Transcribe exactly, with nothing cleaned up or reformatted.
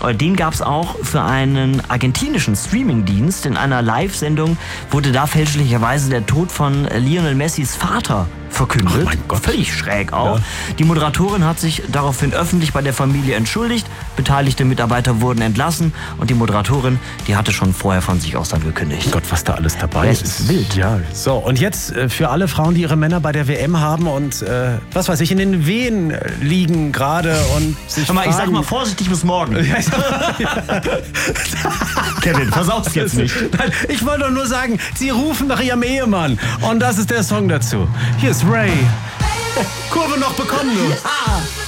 Den gab es auch für einen argentinischen Streamingdienst. In einer Live-Sendung wurde da fälschlicherweise der Tod von Lionel Messis Vater verkündet. Oh mein Gott. Völlig schräg auch. Ja. Die Moderatorin hat sich daraufhin öffentlich bei der Familie entschuldigt. Beteiligte Mitarbeiter wurden entlassen und die Moderatorin, die hatte schon vorher von sich aus dann gekündigt. Gott, was da alles dabei Es ist. ist wild. Ja, so, und jetzt äh, für alle Frauen, die ihre Männer bei der W M haben und, äh, was weiß ich, in den Wehen äh, liegen gerade und sich Hör mal, ich sag fragen- mal vorsichtig bis morgen. Kevin, versaust jetzt nicht. Nein, ich wollte doch nur sagen, sie rufen nach ihrem Ehemann. Und das ist der Song dazu. Hier ist Ray. Kurve noch bekommen, du. Ah.